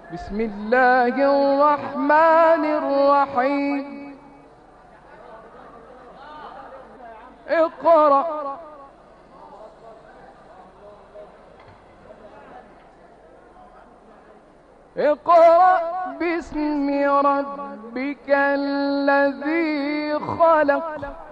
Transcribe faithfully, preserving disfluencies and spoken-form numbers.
بسم الله الرحمن الرحيم. اقرأ اقرأ باسم ربك الذي خلق.